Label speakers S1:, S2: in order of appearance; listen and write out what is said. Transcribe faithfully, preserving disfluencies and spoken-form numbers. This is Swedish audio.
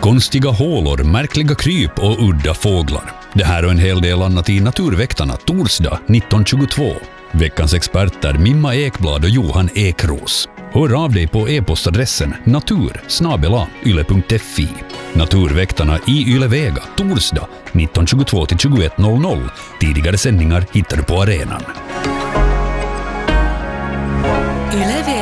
S1: konstiga hålor, märkliga kryp och udda fåglar. Det här och en hel del annat i Naturväktarna torsdag nitton tjugotvå. Veckans experter Mimma Ekblad och Johan Ekros. Hör av dig på e-postadressen natur snabel-a yle punkt fi. Naturväktarna i Ylevega torsdag nitton tjugotvå till tjugoett noll noll. Tidigare sändningar hittar du på arenan.
S2: Ylevega.